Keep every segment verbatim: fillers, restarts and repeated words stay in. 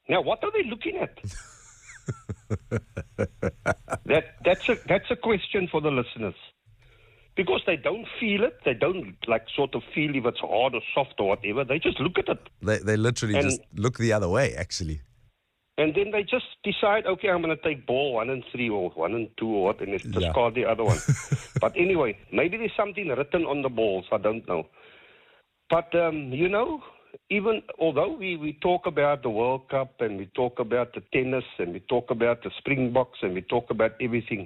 Now, what are they looking at? that that's a that's a question for the listeners, because they don't feel it. They don't like sort of feel if it's hard or soft or whatever. They just look at it. They they literally And- just look the other way, actually. And then they just decide, okay, I'm going to take ball one and three or one and two or what, and it's discard the other one. But anyway, maybe there's something written on the balls. I don't know. But, um, you know, even although we, we talk about the World Cup and we talk about the tennis and we talk about the Springboks and we talk about everything,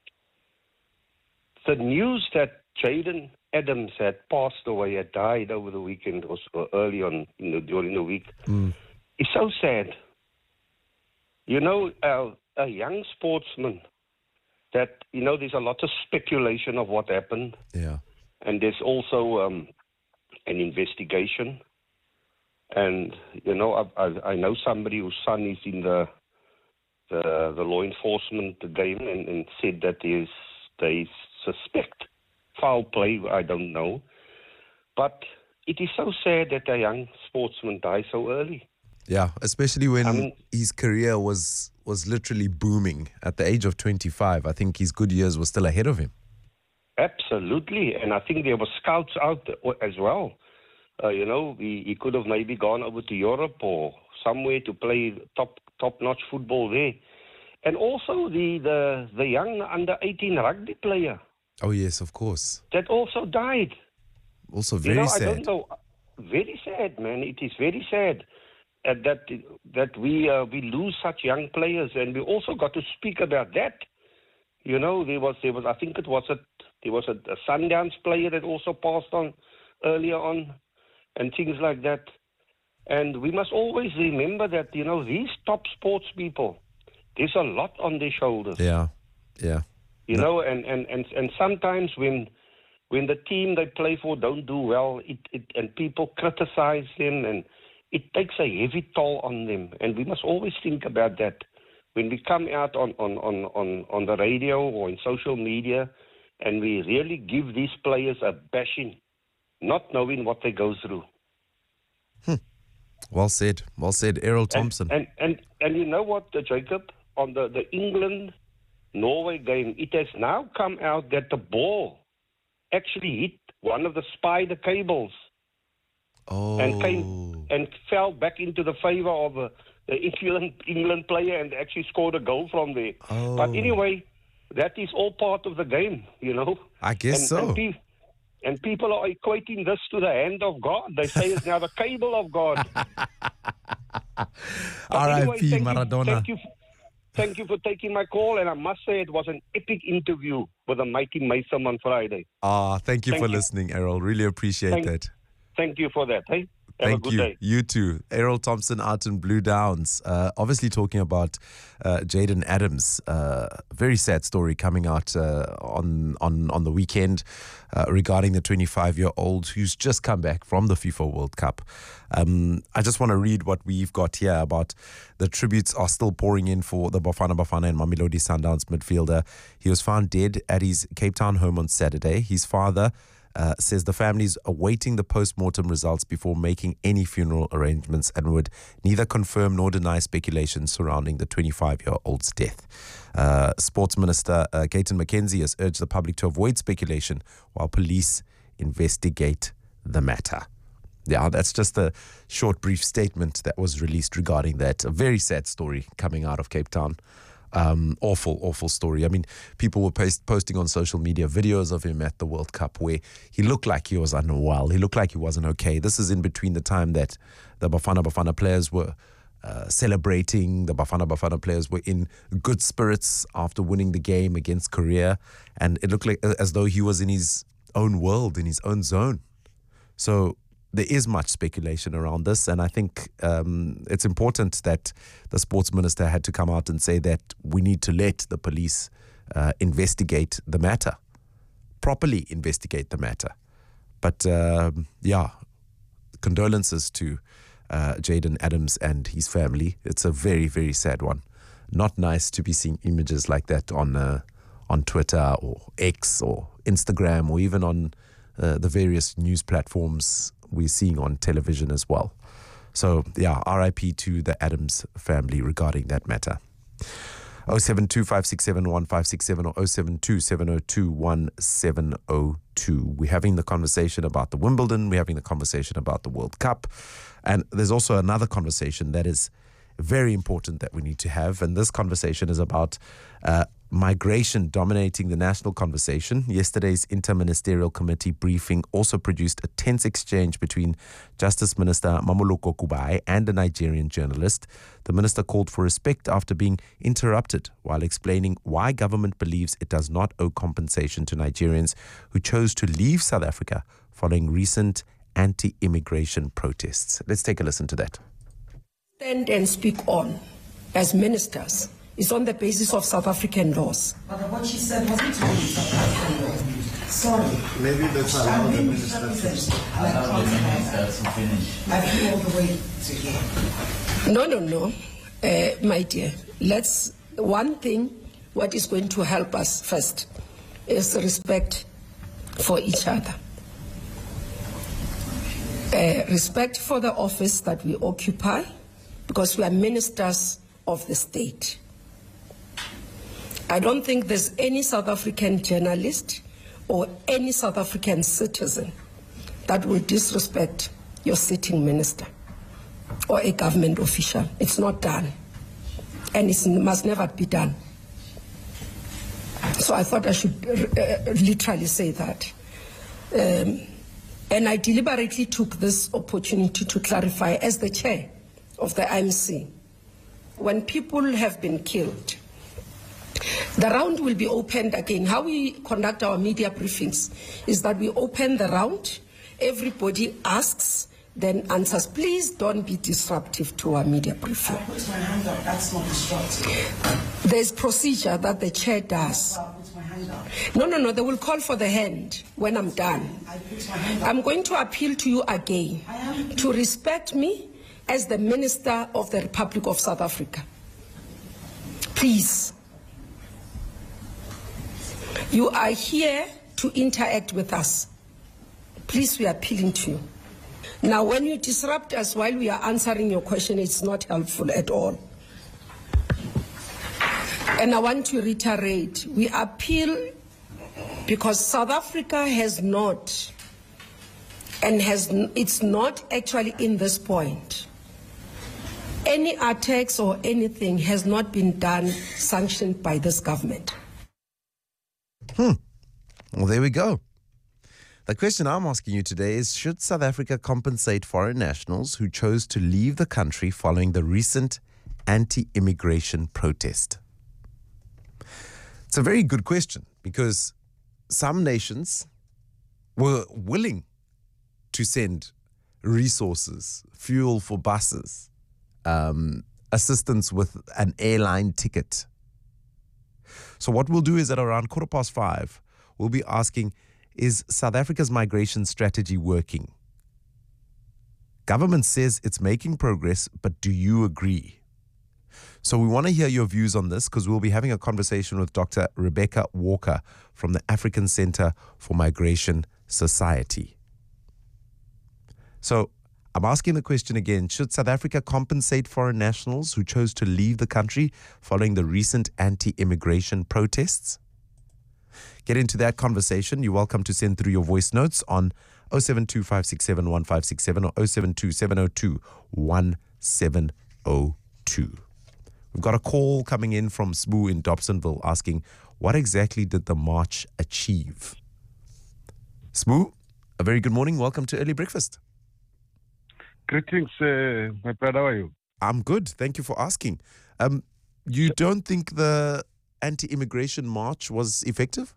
the news that Jaden Adams had passed away, had died over the weekend or so early on in the, during the week, Mm. is so sad. You know, uh, a young sportsman that, you know, there's a lot of speculation of what happened. Yeah. And there's also um, an investigation. And, you know, I, I, I know somebody whose son is in the the, the law enforcement game and, and said that there's, they suspect foul play. I don't know. But it is so sad that a young sportsman dies so early. Yeah, especially when I mean- his career was was literally booming at the age of twenty-five. I think his good years were still ahead of him. Absolutely, and I think there were scouts out as well. Uh, you know, he, he could have maybe gone over to Europe or somewhere to play top top notch football there. And also the the, the young under eighteen rugby player Oh yes, of course. that also died. Also You very know, I sad. don't know. Very sad, man. It is very sad uh, that that we uh, we lose such young players, and we also got to speak about that. You know, there was there was I think it was a there was a, a Sundowns player that also passed on earlier on, and things like that. And we must always remember that, you know, these top sports people, there's a lot on their shoulders. Yeah, yeah. You know, and, and, and, and sometimes when when the team they play for don't do well, it, it and people criticize them, and it takes a heavy toll on them. And we must always think about that when we come out on, on, on, on, on the radio or in social media, and we really give these players a bashing, not knowing what they go through. Well said. Well said, Errol Thompson. And and, and, and you know what, uh, Jacob, on the, the England-Norway game, it has now come out that the ball actually hit one of the spider cables oh. and came and fell back into the favor of uh, the England, England player and actually scored a goal from there. Oh. But anyway, that is all part of the game, you know. I guess and, so. And, pe- and people are equating this to the hand of God. They say it's now the cable of God. But R I anyway, P thank Maradona. You, thank, you, thank you for taking my call, and I must say it was an epic interview with the Mighty Mason on Friday. Ah, thank you Thank for you. listening, Errol. Really appreciate Thank- that. Thank you for that. Hey, have Thank a good you. day. You too. Errol Thompson out in Blue Downs. Uh, obviously talking about uh, Jaden Adams. Uh, very sad story coming out uh, on, on, on the weekend uh, regarding the twenty-five-year-old who's just come back from the FIFA World Cup. Um, I just want to read what we've got here about the tributes are still pouring in for the Bafana Bafana and Mamelodi Sundowns midfielder. He was found dead at his Cape Town home on Saturday. His father Uh, says the family's awaiting the post-mortem results before making any funeral arrangements and would neither confirm nor deny speculation surrounding the twenty-five-year-old's death. Uh, Sports Minister uh, Gayton McKenzie has urged the public to avoid speculation while police investigate the matter. Yeah, that's just a short, brief statement that was released regarding that. A very sad story coming out of Cape Town. Um, awful, awful story. I mean, people were post- posting on social media videos of him at the World Cup where he looked like he was unwell. He looked like he wasn't okay. This is in between the time that the Bafana Bafana players were uh, celebrating. The Bafana Bafana players were in good spirits after winning the game against Korea. And it looked like as though he was in his own world, in his own zone. So there is much speculation around this, and I think um, it's important that the sports minister had to come out and say that we need to let the police uh, investigate the matter, properly investigate the matter. But um, yeah, condolences to uh, Jaden Adams and his family. It's a very, very sad one. Not nice to be seeing images like that on uh, on Twitter or X or Instagram or even on uh, the various news platforms we're seeing on television as well. So, yeah, R I P to the Adams family regarding that matter. oh seven two, five six seven, one five six seven or oh seven two, seven oh two, one seven oh two. We're having the conversation about the Wimbledon. We're having the conversation about the World Cup. And there's also another conversation that is very important that we need to have. And this conversation is about uh, migration dominating the national conversation. Yesterday's Interministerial Committee briefing also produced a tense exchange between Justice Minister Mamoloko Kubayi and a Nigerian journalist. The minister called for respect after being interrupted while explaining why government believes it does not owe compensation to Nigerians who chose to leave South Africa following recent anti-immigration protests. Let's take a listen to that. Stand and speak on as ministers is on the basis of South African laws. But what she said wasn't really South African laws. Sorry. Maybe that's allow the minister to allow the minister to finish. I feel all the way to here. No, no, no. Uh, my dear, let's, one thing, what is going to help us first is respect for each other. Uh, respect for the office that we occupy, because we are ministers of the state. I don't think there's any South African journalist or any South African citizen that will disrespect your sitting minister or a government official. It's not done, and it must never be done. So I thought I should uh, literally say that. Um, and I deliberately took this opportunity to clarify as the chair of the I M C. When people have been killed, the round will be opened again. How we conduct our media briefings is that we open the round, everybody asks, then answers. Please don't be disruptive to our media briefing. I put my hand up, that's not disruptive. There's procedure that the chair does. I put my hand up. No, no, no, they will call for the hand when I'm done. I put my hand up. I'm going to appeal to you again to respect me as the Minister of the Republic of South Africa. Please. You are here to interact with us. Please, we are appealing to you. Now, when you disrupt us while we are answering your question, it's not helpful at all. And I want to reiterate, we appeal because South Africa has not, and has it's not actually in this point. Any attacks or anything has not been done sanctioned by this government. Hmm. Well, there we go. The question I'm asking you today is, should South Africa compensate foreign nationals who chose to leave the country following the recent anti-immigration protest? It's a very good question, because some nations were willing to send resources, fuel for buses, um, assistance with an airline ticket. So what we'll do is at around quarter past five, we'll be asking, is South Africa's migration strategy working? Government says it's making progress, but do you agree? So we want to hear your views on this, because we'll be having a conversation with Doctor Rebecca Walker from the African Center for Migration Society. So I'm asking the question again, should South Africa compensate foreign nationals who chose to leave the country following the recent anti-immigration protests? Get into that conversation. You're welcome to send through your voice notes on oh seven two, five six seven, one five six seven or oh seven two, seven oh two, one seven oh two. We've got a call coming in from Sbu in Dobsonville asking, what exactly did the march achieve? Sbu, a very good morning. Welcome to Early Breakfast. Greetings, uh, my brother. How are you? I'm good. Thank you for asking. Um, you don't think the anti-immigration march was effective?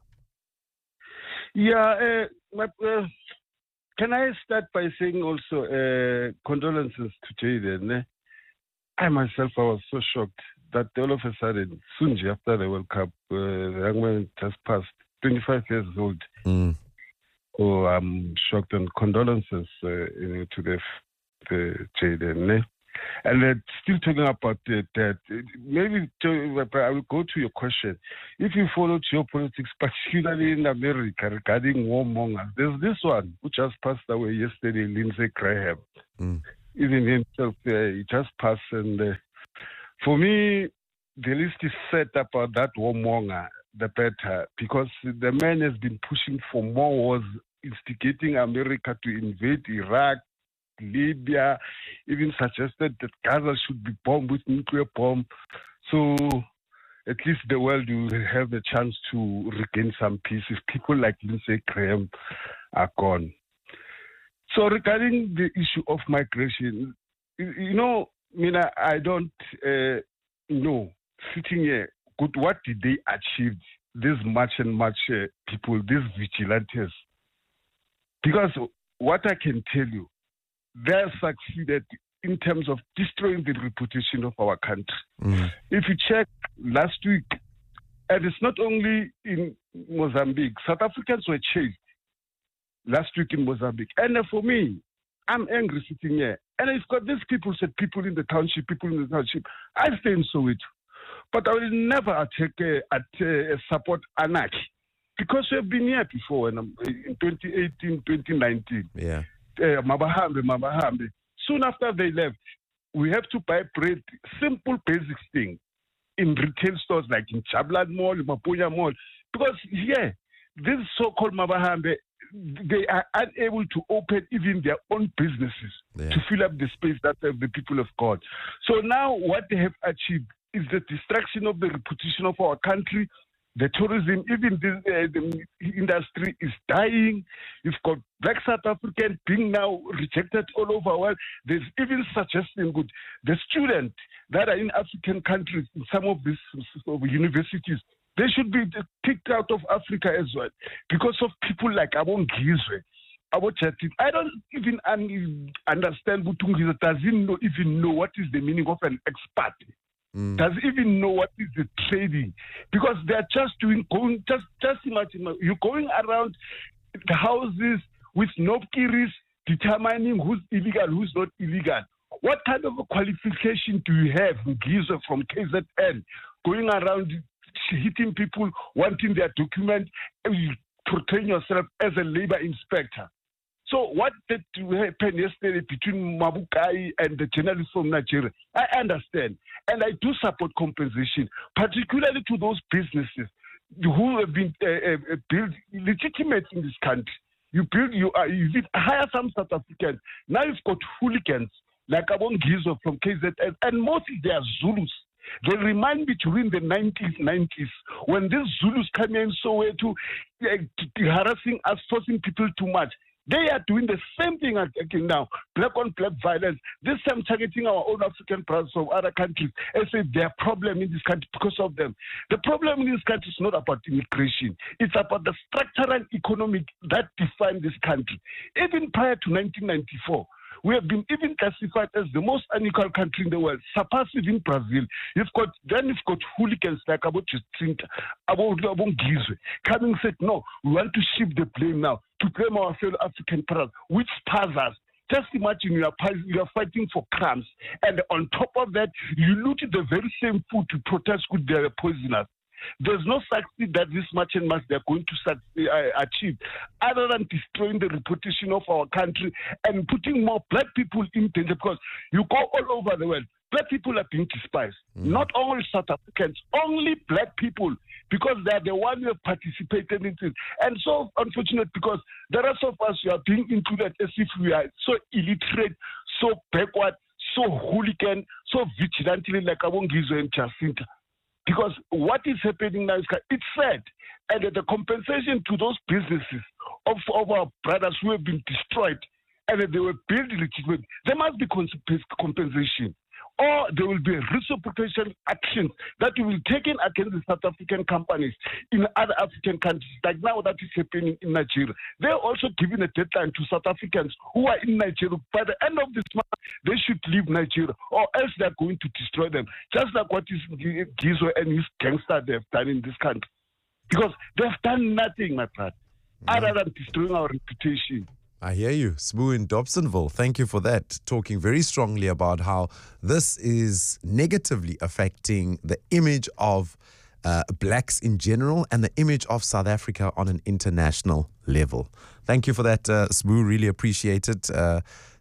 Yeah. Uh, my, uh, can I start by saying also uh, condolences to Jayden? I myself, I was so shocked that all of a sudden, soon after the World Cup, uh, the young man just passed, twenty-five years old. Mm. So I'm shocked, and condolences uh, you know, to the uh, Jayden. And uh, still talking about uh, that, maybe to, I will go to your question. If you follow geopolitics, particularly in America, regarding warmongers, there's this one who just passed away yesterday, Lindsey Graham. Mm. even himself, uh, he just passed. And uh, for me, the list is set about that warmonger, the better, because the man has been pushing for more wars, instigating America to invade Iraq, Libya, even suggested that Gaza should be bombed with nuclear bomb. So at least the world will have a chance to regain some peace if people like Lindsey Graham are gone. So regarding the issue of migration, you know, Mina, I don't uh, know, sitting here, good, what did they achieve, this much and much uh, people, these vigilantes? Because what I can tell you, they have succeeded in terms of destroying the reputation of our country. Mm. If you check last week, and it's not only in Mozambique, South Africans were chased last week in Mozambique. And for me, I'm angry sitting here. And I've got these people said, people in the township, people in the township. I stay in Soweto. But I will never attack, uh, at, uh, support anarchy. Because we have been here before in, in twenty eighteen, twenty nineteen. Yeah. Uh, Mabahambe, Mabahambe. Soon after they left, we have to buy bread, simple basic thing, in retail stores like in Chablan Mall, Mapunya Mall. Because here, this so-called Mabahambe, they are unable to open even their own businesses yeah. to fill up the space that the people have got. So now what they have achieved is the destruction of the reputation of our country. The tourism, even the, uh, the industry is dying. You've got black South Africans being now rejected all over the world. There's even suggesting good. The students that are in African countries, in some of these universities, they should be kicked out of Africa as well because of people like Abong Gizwe. I don't even understand Butungizwe doesn't know, even know what is the meaning of an expat. Mm. Does even know what is the trading, because they're just doing going just just imagine you're going around the houses with knobkiris determining who's illegal, who's not illegal. What kind of a qualification do you have, Giza from K Z N, going around hitting people, wanting their document, portraying yourself as a labor inspector? So what did happen yesterday between Mabukai and the journalists from Nigeria? I understand. And I do support compensation, particularly to those businesses who have been uh, uh, built legitimate in this country. You build, you, uh, you hire some South Africans. Now you've got hooligans like Abong Gizo from K Z N, and mostly they are Zulus. They remind me during the nineties, nineties, when these Zulus came in so to uh, harassing us, forcing people too much. They are doing the same thing again now. Black on black violence. This time targeting our own African brothers from other countries and say their problem in this country because of them. The problem in this country is not about immigration. It's about the structural economic that define this country. Even prior to nineteen ninety-four, we have been even classified as the most unequal country in the world, surpassing in Brazil. You've got then you've got hooligans like about Jacinta, about Gizwe, coming said, no, we want to shift the blame now to blame our fellow African brothers, which spars us. Just imagine you are you are fighting for crumbs, and on top of that, you loot the very same food to protest with their poisoners. There's no success that this much and much they're going to succeed, uh, achieve other than destroying the reputation of our country and putting more black people in danger, because you go all over the world. Black people are being despised. Mm. Not only South Africans, only black people, because they're the ones who have participated in it. And so unfortunate, because the rest of us are being included as if we are so illiterate, so backward, so hooligan, so vigilantly like Abong Gizwe and Jacinta. Because what is happening now is it's sad. And the compensation to those businesses of, of our brothers who have been destroyed and they were built legitimate, there must be compensation. Or there will be reciprocation actions that will be taken against the South African companies in other African countries, like now that is happening in Nigeria. They're also giving a deadline to South Africans who are in Nigeria. By the end of this month, they should leave Nigeria, or else they're going to destroy them, just like what is Gizwe and his gangster they have done in this country. Because they've done nothing, my brother, mm. other than destroying our reputation. I hear you. Smoo in Dobsonville, thank you for that. Talking very strongly about how this is negatively affecting the image of uh, blacks in general and the image of South Africa on an international level. Thank you for that, uh, Smoo. Really appreciate it. Uh,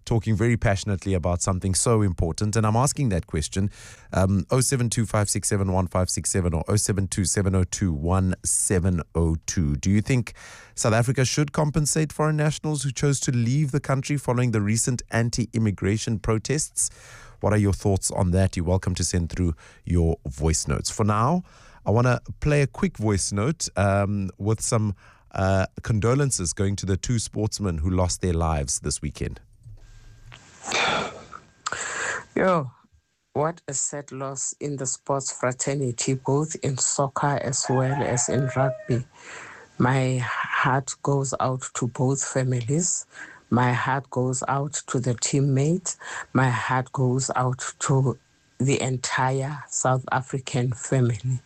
talking very passionately about something so important. And I'm asking that question, um, oh seven two five six seven one five six seven or oh seven two seven oh two one seven oh two. Do you think South Africa should compensate foreign nationals who chose to leave the country following the recent anti-immigration protests? What are your thoughts on that? You're welcome to send through your voice notes. For now, I want to play a quick voice note um, with some uh, condolences going to the two sportsmen who lost their lives this weekend. Yo, what a sad loss in the sports fraternity, both in soccer as well as in rugby. My heart goes out to both families. My heart goes out to the teammates. My heart goes out to the entire South African family.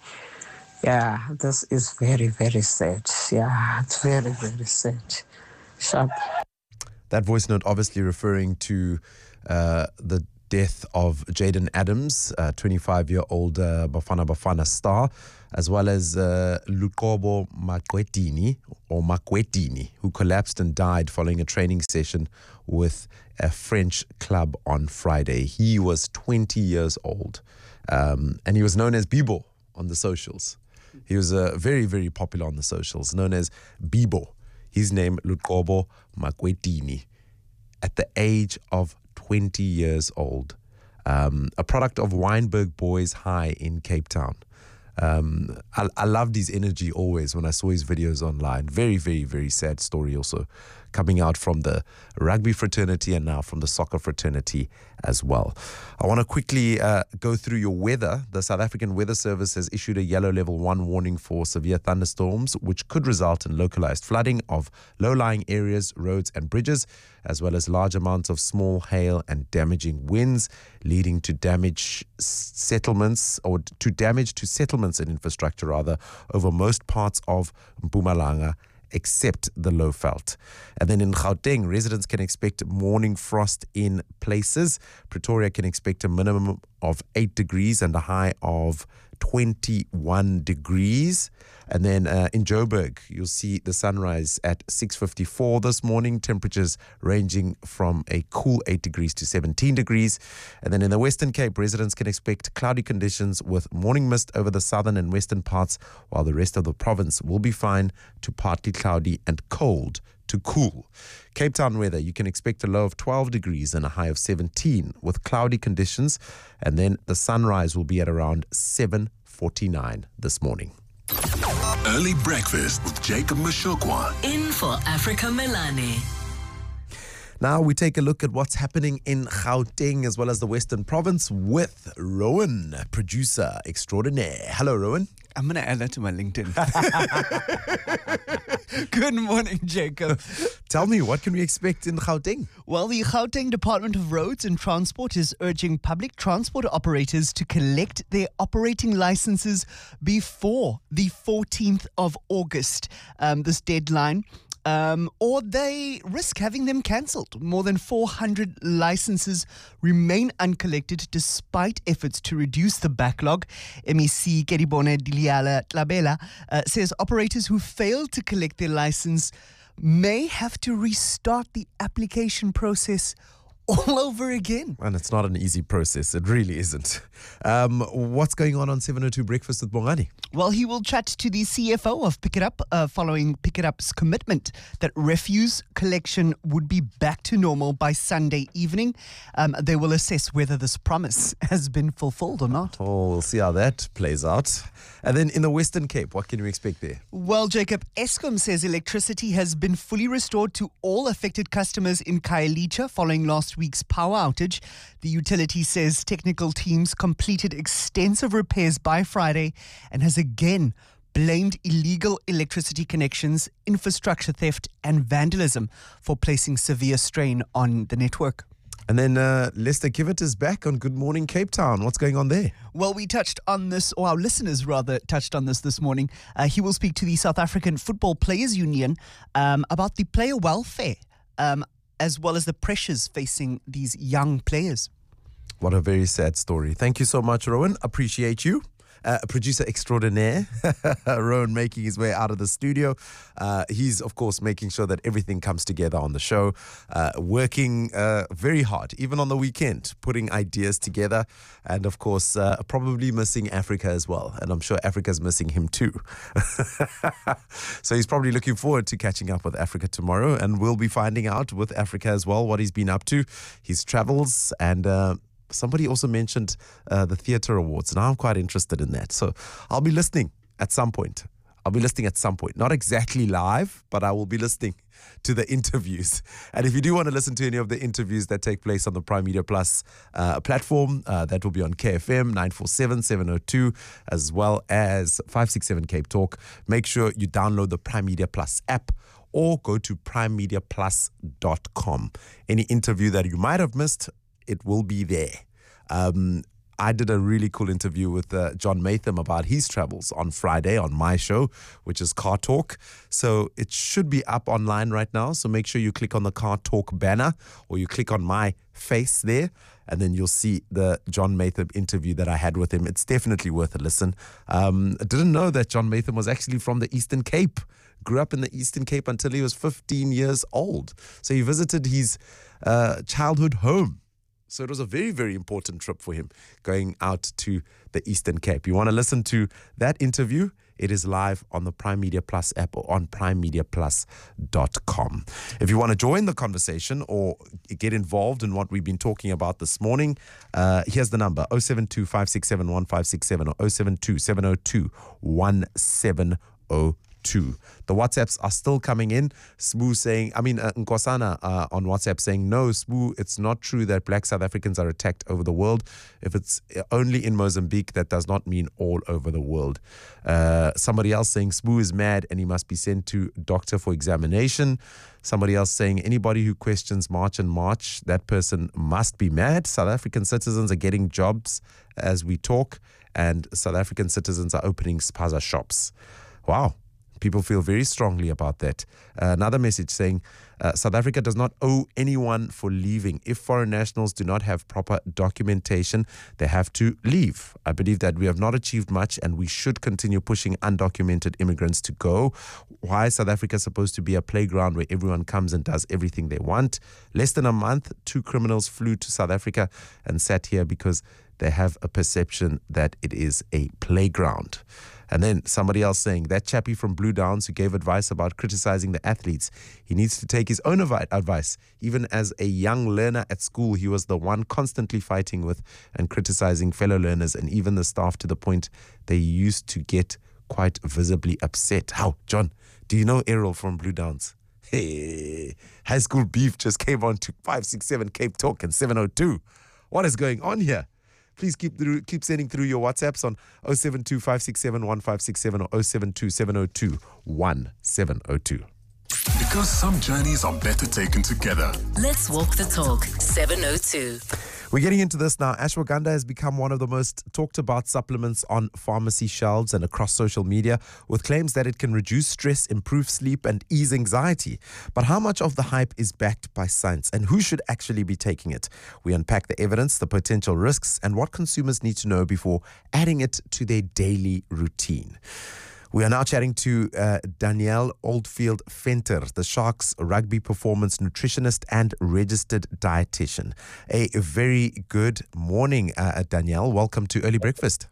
Yeah, this is very, very sad. Yeah, it's very, very sad. Sharp. That voice note obviously referring to uh, the death of Jayden Adams, uh, twenty-five-year-old uh, Bafana Bafana star, as well as uh, Luqobo Makwetini, or Makwetini, who collapsed and died following a training session with a French club on Friday. He was twenty years old, um, and he was known as Bibo on the socials. He was uh, very, very popular on the socials, known as Bibo. His name, Luqobo Makwetini, at the age of twenty years old, um, a product of Wynberg Boys High in Cape Town. Um, I, I loved his energy always when I saw his videos online. Very, very, very sad story also coming out from the rugby fraternity and now from the soccer fraternity as well. I want to quickly uh, go through your weather. The South African Weather Service has issued a yellow level one warning for severe thunderstorms, which could result in localized flooding of low-lying areas, roads and bridges, as well as large amounts of small hail and damaging winds, leading to damage settlements or to damage to settlements and infrastructure rather over most parts of Mpumalanga, except the Lowveld. And then in Gauteng, residents can expect morning frost in places. Pretoria can expect a minimum of eight degrees and a high of twenty-one degrees. And then uh, in Joburg, you'll see the sunrise at six fifty-four this morning. Temperatures ranging from a cool eight degrees to seventeen degrees. And then in the Western Cape, residents can expect cloudy conditions with morning mist over the southern and western parts, while the rest of the province will be fine to partly cloudy and cold to cool. Cape Town weather, you can expect a low of twelve degrees and a high of seventeen with cloudy conditions. And then the sunrise will be at around seven forty-nine this morning. Early breakfast with Jacob Mashokwa. In for Africa Melane. Now we take a look at what's happening in Gauteng as well as the Western Province with Rowan, producer extraordinaire. Hello, Rowan. I'm going to add that to my LinkedIn. Good morning, Jacob. Tell me, what can we expect in Gauteng? Well, the Gauteng Department of Roads and Transport is urging public transport operators to collect their operating licenses before the fourteenth of August. Um, this deadline. Um, or they risk having them cancelled. More than four hundred licenses remain uncollected despite efforts to reduce the backlog. M E C Keribone Diliala Tlabela uh, says operators who fail to collect their license may have to restart the application process all over again. And it's not an easy process. It really isn't. Um, what's going on on seven oh two Breakfast with Bongani? Well, he will chat to the C F O of Pick It Up uh, following Pick It Up's commitment that refuse collection would be back to normal by Sunday evening. Um, they will assess whether this promise has been fulfilled or not. Oh, we'll see how that plays out. And then in the Western Cape, what can we expect there? Well, Jacob, Eskom says electricity has been fully restored to all affected customers in Khayelitsha following last week's power outage. The utility says technical teams completed extensive repairs by Friday and has again blamed illegal electricity connections, infrastructure theft and vandalism for placing severe strain on the network. And then uh, Lester Kivet is back on Good Morning Cape Town. What's going on there? Well, we touched on this, or our listeners rather touched on this this morning. Uh, he will speak to the South African Football Players Union um, about the player welfare, um, as well as the pressures facing these young players. What a very sad story. Thank you so much, Rowan. Appreciate you. uh, producer extraordinaire, Rowan, making his way out of the studio. Uh, he's, of course, making sure that everything comes together on the show, uh, working uh, very hard, even on the weekend, putting ideas together, and, of course, uh, probably missing Africa as well. And I'm sure Africa's missing him too. So he's probably looking forward to catching up with Africa tomorrow, and we'll be finding out with Africa as well what he's been up to, his travels, and uh, somebody also mentioned uh, the Theatre Awards. Now I'm quite interested in that. So I'll be listening at some point. I'll be listening at some point. Not exactly live, but I will be listening to the interviews. And if you do want to listen to any of the interviews that take place on the Prime Media Plus uh, platform, uh, that will be on K F M nine forty-seven, seven oh two, as well as five sixty-seven Cape Talk. Make sure you download the Prime Media Plus app or go to prime media plus dot com. Any interview that you might have missed, it will be there. Um, I did a really cool interview with uh, John Maytham about his travels on Friday on my show, which is Car Talk. So it should be up online right now. So make sure you click on the Car Talk banner, or you click on my face there, and then you'll see the John Maytham interview that I had with him. It's definitely worth a listen. Um, I didn't know that John Maytham was actually from the Eastern Cape. Grew up in the Eastern Cape until he was fifteen years old. So he visited his uh, childhood home. So it was a very, very important trip for him, going out to the Eastern Cape. You want to listen to that interview? It is live on the Prime Media Plus app or on prime media plus dot com. If you want to join the conversation or get involved in what we've been talking about this morning, uh, here's the number, oh seven two, five six seven, one five six seven or oh seven two, seven oh two, one seven oh two. The WhatsApps are still coming in. Smoo saying, I mean, uh, Nkosana uh, on WhatsApp saying, no, Smoo, it's not true that black South Africans are attacked over the world. If it's only in Mozambique, that does not mean all over the world. Uh, somebody else saying, Smoo is mad and he must be sent to doctor for examination. Somebody else saying, anybody who questions March and March, that person must be mad. South African citizens are getting jobs as we talk, and South African citizens are opening spaza shops. Wow. People feel very strongly about that. Uh, another message saying, uh, South Africa does not owe anyone for leaving. If foreign nationals do not have proper documentation, they have to leave. I believe that we have not achieved much and we should continue pushing undocumented immigrants to go. Why is South Africa supposed to be a playground where everyone comes and does everything they want? Less than a month, two criminals flew to South Africa and sat here because they have a perception that it is a playground. And then somebody else saying, that chappie from Blue Downs who gave advice about criticizing the athletes, he needs to take his own advice. Even as a young learner at school, he was the one constantly fighting with and criticizing fellow learners and even the staff, to the point they used to get quite visibly upset. How, John, do you know Errol from Blue Downs? Hey, high school beef just came on to five six seven Cape Talk and seven oh two. What is going on here? Please keep through, keep sending through your WhatsApps on oh seven two, five six seven, one five six seven or oh seven two, seven oh two, one seven oh two. Because some journeys are better taken together. Let's walk the talk, seven oh two. We're getting into this now. Ashwagandha has become one of the most talked about supplements on pharmacy shelves and across social media, with claims that it can reduce stress, improve sleep, and ease anxiety. But how much of the hype is backed by science, and who should actually be taking it? We unpack the evidence, the potential risks, and what consumers need to know before adding it to their daily routine. We are now chatting to uh, Danielle Oldfield Venter, the Sharks rugby performance nutritionist and registered dietitian. A very good morning, uh, Danielle. Welcome to Early Breakfast.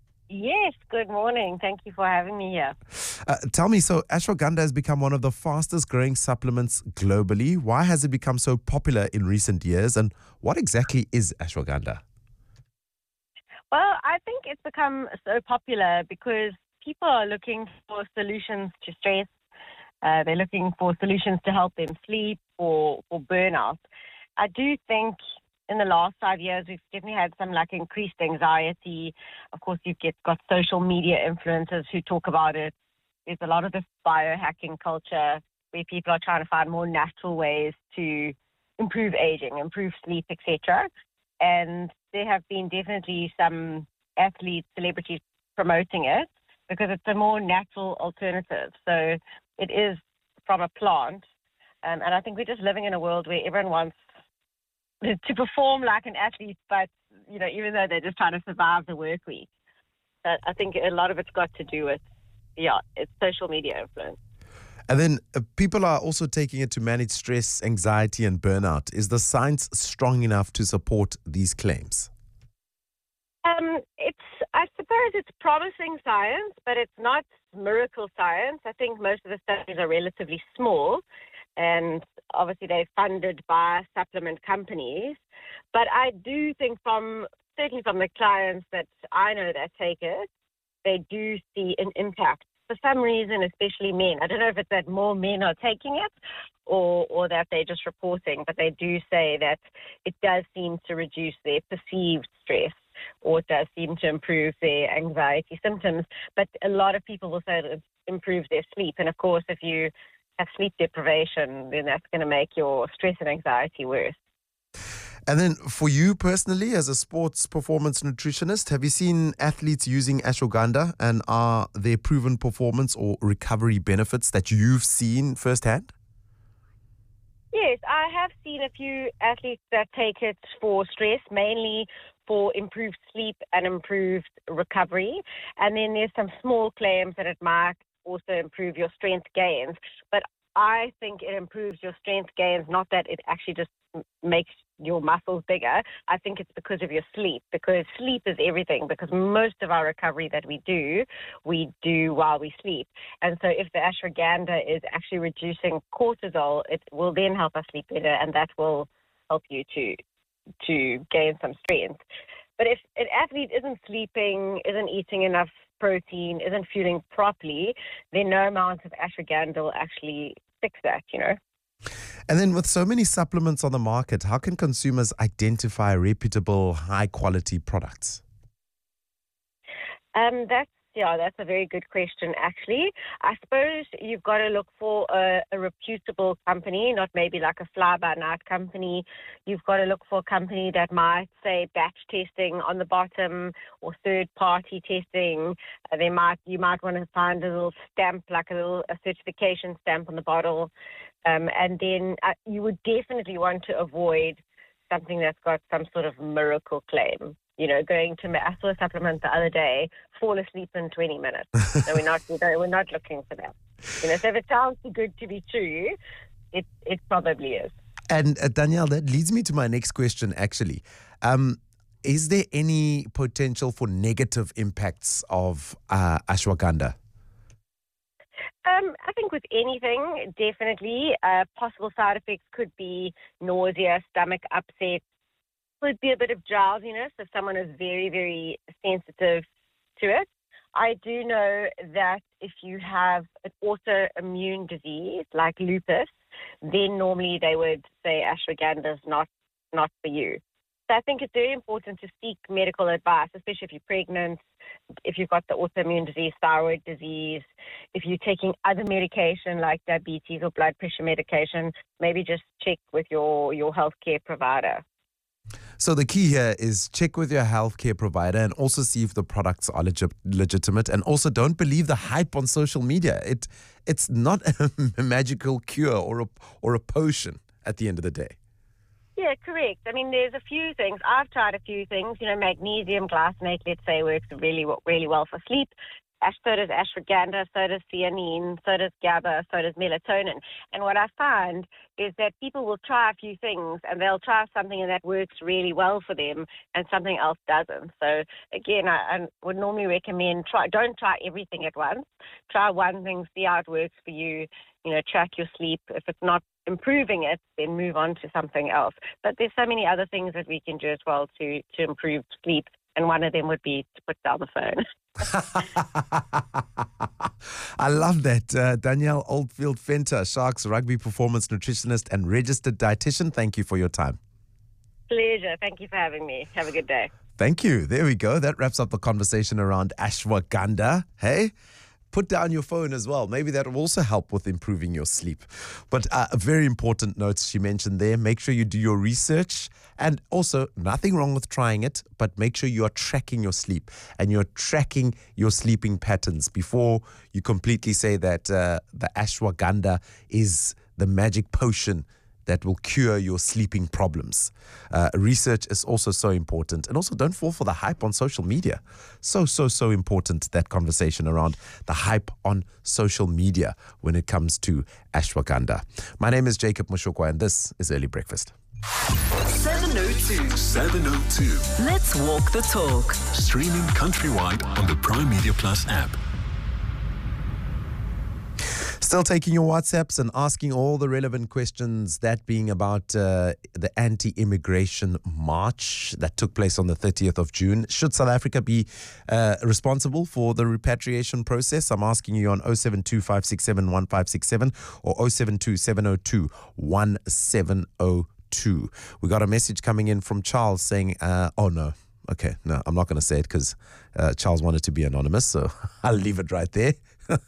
Yes, good morning. Thank you for having me here. Uh, tell me, so ashwagandha has become one of the fastest growing supplements globally. Why has it become so popular in recent years, and what exactly is ashwagandha? Well, I think it's become so popular because people are looking for solutions to stress. Uh, they're looking for solutions to help them sleep or, or burnout. I do think in the last five years, we've definitely had some like increased anxiety. Of course, you've get, got social media influencers who talk about it. There's a lot of this biohacking culture where people are trying to find more natural ways to improve aging, improve sleep, et cetera. And there have been definitely some athletes, celebrities promoting it, because it's a more natural alternative. So it is from a plant. Um, and I think we're just living in a world where everyone wants to perform like an athlete, but, you know, even though they're just trying to survive the work week. That I think a lot of it's got to do with, yeah, it's social media influence. And then uh, people are also taking it to manage stress, anxiety, and burnout. Is the science strong enough to support these claims? Um, it's, I suppose it's promising science, but it's not miracle science. I think most of the studies are relatively small, and obviously they're funded by supplement companies. But I do think from, certainly from the clients that I know that take it, they do see an impact. For some reason, especially men. I don't know if it's that more men are taking it or, or that they're just reporting, but they do say that it does seem to reduce their perceived stress, or it does seem to improve their anxiety symptoms. But a lot of people will say that it improves their sleep. And of course, if you have sleep deprivation, then that's going to make your stress and anxiety worse. And then for you personally, as a sports performance nutritionist, have you seen athletes using ashwagandha, and are there proven performance or recovery benefits that you've seen firsthand? Yes, I have seen a few athletes that take it for stress, mainly for improved sleep and improved recovery. And then there's some small claims that it might also improve your strength gains. But I think it improves your strength gains, not that it actually just makes your muscles bigger. I think it's because of your sleep, because sleep is everything, because most of our recovery that we do, we do while we sleep. And so if the ashwagandha is actually reducing cortisol, it will then help us sleep better, and that will help you to to gain some strength. But if an athlete isn't sleeping, isn't eating enough protein, isn't fueling properly, then no amount of ashwagandha will actually fix that, you know. And then with so many supplements on the market, how can consumers identify reputable, high-quality products? Um, that's yeah, that's a very good question, actually. I suppose you've got to look for a, a reputable company, not maybe like a fly-by-night company. You've got to look for a company that might say batch testing on the bottom or third-party testing. Uh, they might you might want to find a little stamp, like a little a certification stamp on the bottle. Um, and then uh, you would definitely want to avoid something that's got some sort of miracle claim. You know, going to, I saw a supplement the other day, fall asleep in twenty minutes. So we're not, we're not looking for that. You know, so if it sounds too good to be true, it it probably is. And uh, Danielle, that leads me to my next question, actually. Um, is there any potential for negative impacts of uh, ashwagandha? Um, I think with anything, definitely. Uh, possible side effects could be nausea, stomach upset, could be a bit of drowsiness if someone is very, very sensitive to it. I do know that if you have an autoimmune disease like lupus, then normally they would say ashwagandha is not, not for you. So I think it's very important to seek medical advice, especially if you're pregnant, if you've got the autoimmune disease, thyroid disease, if you're taking other medication like diabetes or blood pressure medication, maybe just check with your, your healthcare provider. So the key here is check with your healthcare provider and also see if the products are legit, legitimate. And also don't believe the hype on social media. It It's not a magical cure or a, or a potion at the end of the day. Yeah, correct. I mean, there's a few things. I've tried a few things. You know, magnesium glycinate, let's say, works really, really well for sleep. So does ashwagandha, so does theanine, so does GABA, so does melatonin. And what I find is that people will try a few things and they'll try something and that works really well for them and something else doesn't. So again, I, I would normally recommend try don't try everything at once. Try one thing, see how it works for you. You know, track your sleep. If it's not improving it, then move on to something else. But there's so many other things that we can do as well to, to improve sleep. And one of them would be to put down the phone. I love that. Uh, Danielle Oldfield-Venter, Sharks rugby performance nutritionist and registered dietitian. Thank you for your time. Pleasure. Thank you for having me. Have a good day. Thank you. There we go. That wraps up the conversation around ashwagandha. Hey? Put down your phone as well. Maybe that will also help with improving your sleep. But uh, a very important note she mentioned there, make sure you do your research. And also, nothing wrong with trying it, but make sure you are tracking your sleep and you're tracking your sleeping patterns before you completely say that uh, the ashwagandha is the magic potion that will cure your sleeping problems. Uh, research is also so important. And also don't fall for the hype on social media. So, so, so important, that conversation around the hype on social media when it comes to ashwagandha. My name is Jacob Mushokwa, and this is Early Breakfast. seven oh two. seven oh two. Let's walk the talk. Streaming countrywide on the Prime Media Plus app. Still taking your WhatsApps and asking all the relevant questions, that being about uh, the anti-immigration march that took place on the thirtieth of June. Should South Africa be uh, responsible for the repatriation process? I'm asking you on oh seven two, five six seven, one five six seven or oh seven two, seven oh two, one seven oh two. We got a message coming in from Charles saying, uh, oh no. Okay, no, I'm not going to say it because uh, Charles wanted to be anonymous, so I'll leave it right there.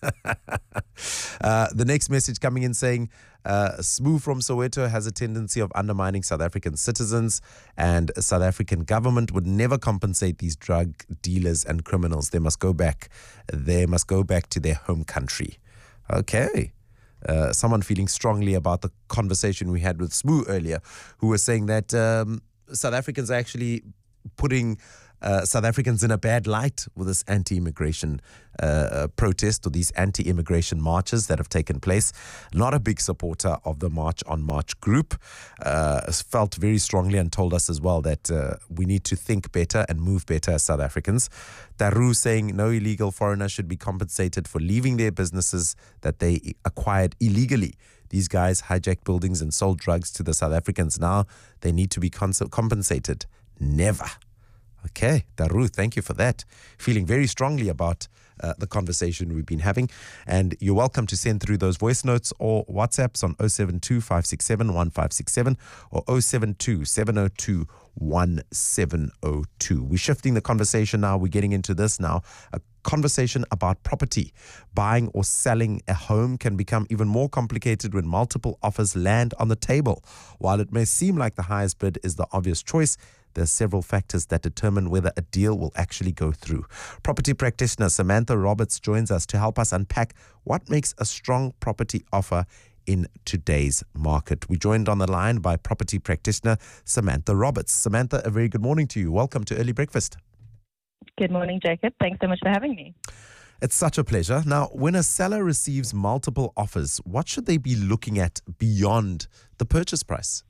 uh, the next message coming in saying, uh, Smoo from Soweto has a tendency of undermining South African citizens, and a South African government would never compensate these drug dealers and criminals. They must go back. They must go back to their home country. Okay. Uh, someone feeling strongly about the conversation we had with Smoo earlier, who was saying that um, South Africans are actually putting uh, South Africans in a bad light with this anti-immigration uh, protest, or these anti-immigration marches that have taken place. Not a big supporter of the March on March group. Uh, felt very strongly and told us as well that uh, we need to think better and move better as South Africans. Daru saying no illegal foreigner should be compensated for leaving their businesses that they acquired illegally. These guys hijacked buildings and sold drugs to the South Africans. Now they need to be cons- compensated. Never. Okay, Daru, thank you for that. Feeling very strongly about uh, the conversation we've been having. And you're welcome to send through those voice notes or WhatsApps on oh seven two, five six seven, one five six seven or oh seven two, seven oh two, one seven oh two. We're shifting the conversation now. We're getting into this now. A conversation about property. Buying or selling a home can become even more complicated when multiple offers land on the table. While it may seem like the highest bid is the obvious choice, there are several factors that determine whether a deal will actually go through. Property practitioner Samantha Roberts joins us to help us unpack what makes a strong property offer in today's market. We're joined on the line by property practitioner Samantha Roberts. Samantha, a very good morning to you. Welcome to Early Breakfast. Good morning, Jacob. Thanks so much for having me. It's such a pleasure. Now, when a seller receives multiple offers, what should they be looking at beyond the purchase price?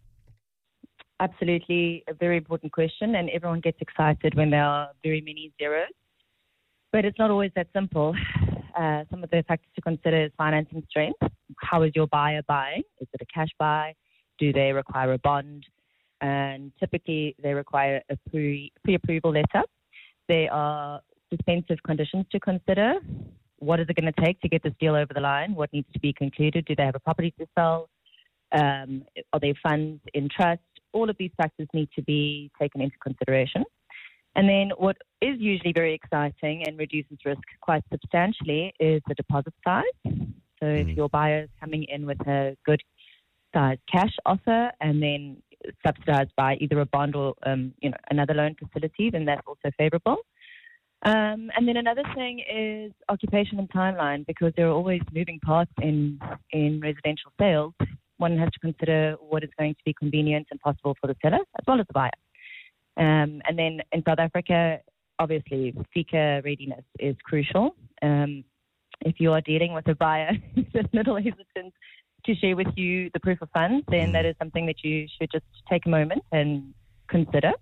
Absolutely a very important question, and everyone gets excited when there are very many zeros. But it's not always that simple. Uh, some of the factors to consider is financing strength. How is your buyer buying? Is it a cash buy? Do they require a bond? And typically they require a pre, pre-approval letter. There are suspensive conditions to consider. What is it going to take to get this deal over the line? What needs to be concluded? Do they have a property to sell? Um, are there funds in trust? All of these factors need to be taken into consideration. And then what is usually very exciting and reduces risk quite substantially is the deposit size. So if your buyer is coming in with a good size cash offer and then subsidized by either a bond or um, you know another loan facility, then that's also favorable. Um, and then another thing is occupation and timeline, because there are always moving parts in in residential sales. One has to consider what is going to be convenient and possible for the seller as well as the buyer. Um, and then in South Africa, obviously, seeker readiness is crucial. Um, if you are dealing with a buyer who's a little hesitant to share with you the proof of funds, then that is something that you should just take a moment and consider.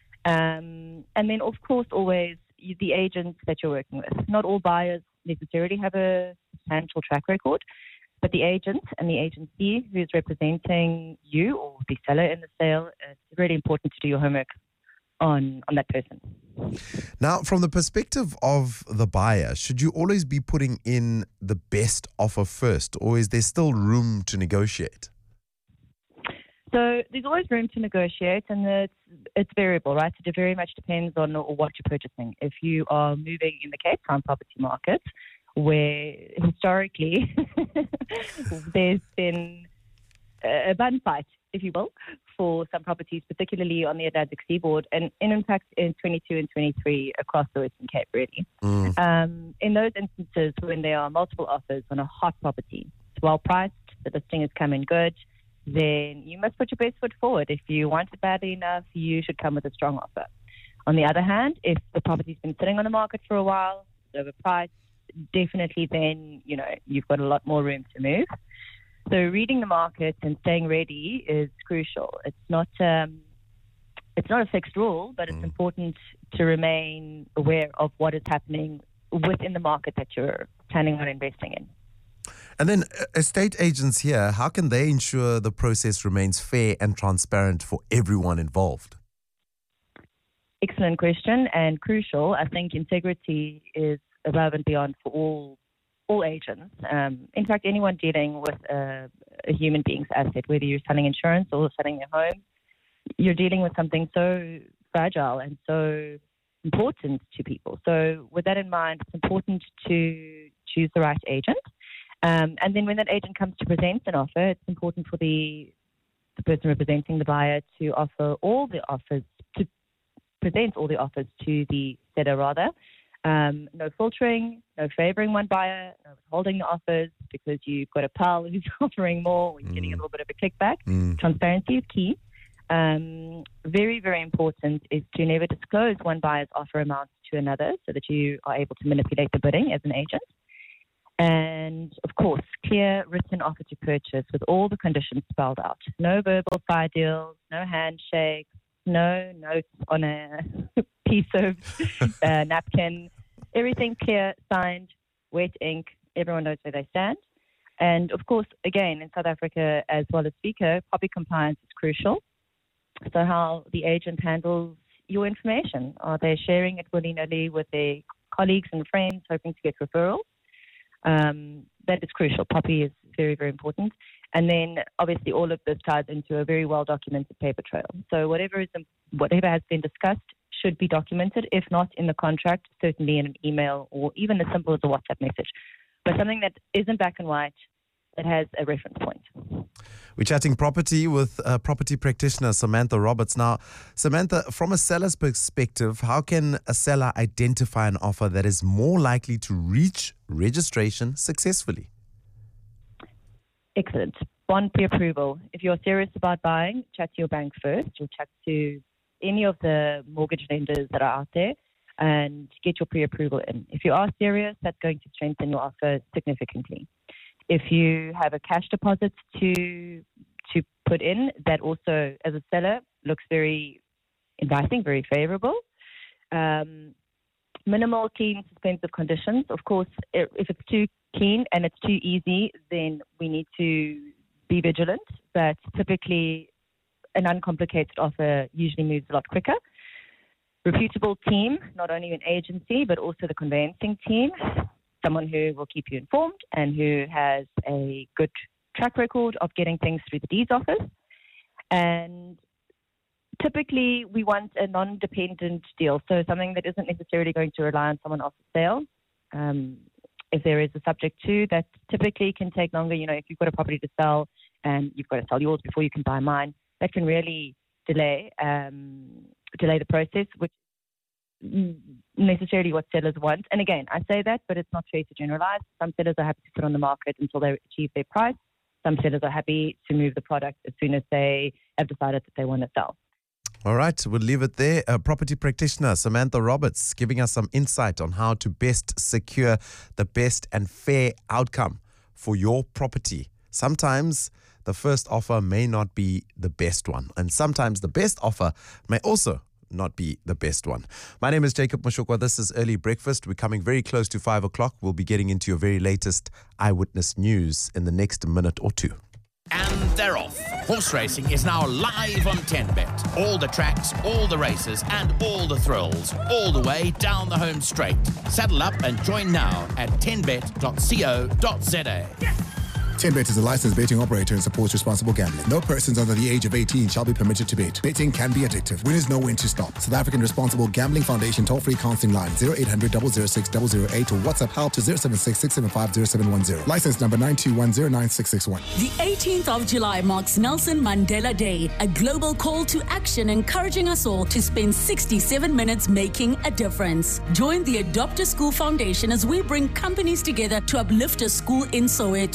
Um, and then, of course, always the agents that you're working with. Not all buyers necessarily have a substantial track record, but the agent and the agency who is representing you or the seller in the sale, it's really important to do your homework on, on that person. Now, from the perspective of the buyer, should you always be putting in the best offer first, or is there still room to negotiate? So there's always room to negotiate, and it's, it's variable, right? It very much depends on what you're purchasing. If you are moving in the Cape Town property market, where historically there's been a bun fight, if you will, for some properties, particularly on the Atlantic seaboard, and, and in fact in twenty-two and twenty-three across the Western Cape, really. Mm. Um, in those instances when there are multiple offers on a hot property, it's well priced, the listing has come in good, then you must put your best foot forward. If you want it badly enough, you should come with a strong offer. On the other hand, if the property's been sitting on the market for a while, it's overpriced, definitely then, you know, you've got a lot more room to move. So reading the market and staying ready is crucial. It's not um, it's not a fixed rule, but it's mm. important to remain aware of what is happening within the market that you're planning on investing in. And then estate agents here, how can they ensure the process remains fair and transparent for everyone involved? Excellent question and crucial. I think integrity is above and beyond for all all agents. Um, in fact, anyone dealing with a, a human being's asset, whether you're selling insurance or selling your home, you're dealing with something so fragile and so important to people. So with that in mind, it's important to choose the right agent. Um, and then when that agent comes to present an offer, it's important for the the person representing the buyer to offer all the offers, to present all the offers to the seller rather. Um, no filtering, no favouring one buyer, no withholding the offers because you've got a pal who's offering more or you're mm. getting a little bit of a kickback. Mm. Transparency is key. Um, very, very important is to never disclose one buyer's offer amount to another so that you are able to manipulate the bidding as an agent. And, of course, clear written offer to purchase with all the conditions spelled out. No verbal side deals, no handshakes, no notes on a piece of uh, napkin. Everything clear, signed, wet ink. Everyone knows where they stand. And, of course, again, in South Africa as well as FICO, copy compliance is crucial. So how the agent handles your information. Are they sharing it willy-nilly with their colleagues and friends hoping to get referrals? Um, that is crucial. Copy is very, very important. And then, obviously, all of this ties into a very well-documented paper trail. So whatever is whatever has been discussed should be documented, if not in the contract, certainly in an email or even as simple as a WhatsApp message. But something that isn't black and white, that has a reference point. We're chatting property with uh, property practitioner Samantha Roberts. Now, Samantha, from a seller's perspective, how can a seller identify an offer that is more likely to reach registration successfully? Excellent. Bond pre-approval. If you're serious about buying, chat to your bank first or chat to any of the mortgage lenders that are out there and get your pre-approval in. If you are serious, that's going to strengthen your offer significantly. If you have a cash deposit to to put in, that also, as a seller, looks very inviting, very favorable. Um, minimal, clean, suspensive conditions. Of course, if it's too keen and it's too easy, then we need to be vigilant. But typically, an uncomplicated offer usually moves a lot quicker. Reputable team, not only an agency, but also the conveyancing team. Someone who will keep you informed and who has a good track record of getting things through the deeds office. And typically we want a non-dependent deal, so something that isn't necessarily going to rely on someone else's sale. Um, if there is a subject to, that typically can take longer. You know, if you've got a property to sell and you've got to sell yours before you can buy mine, that can really delay um, delay the process, which necessarily what sellers want. And again, I say that, but it's not fair to generalize. Some sellers are happy to sit on the market until they achieve their price. Some sellers are happy to move the product as soon as they have decided that they want to sell. All right, we'll leave it there. Uh, property practitioner Samantha Roberts giving us some insight on how to best secure the best and fair outcome for your property. Sometimes the first offer may not be the best one, and sometimes the best offer may also not be the best one. My name is Jacob Mashokwa. This is Early Breakfast. We're coming very close to five o'clock. We'll be getting into your very latest eyewitness news in the next minute or two. And they're off. Horse racing is now live on ten bet. All the tracks, all the races, and all the thrills, all the way down the home straight. Saddle up and join now at ten bet dot co dot za. Yes! ten bet is a licensed betting operator and supports responsible gambling. No persons under the age of eighteen shall be permitted to bet. Betting can be addictive. Winners know when to stop. South African Responsible Gambling Foundation toll-free counseling line zero eight hundred, double oh six, double oh eight or WhatsApp help to zero seven six, six seven five, zero seven one zero. License number nine two one zero nine six six one. The eighteenth of July marks Nelson Mandela Day, a global call to action encouraging us all to spend sixty-seven minutes making a difference. Join the Adopt a School Foundation as we bring companies together to uplift a school in Soweto. Plant